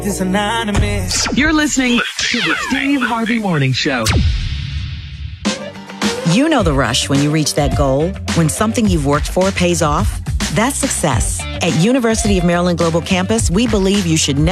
It's anonymous. You're listening to the Steve Harvey Morning Show. You know the rush when you reach that goal, when something you've worked for pays off. That's success. At University of Maryland Global Campus, we believe you should never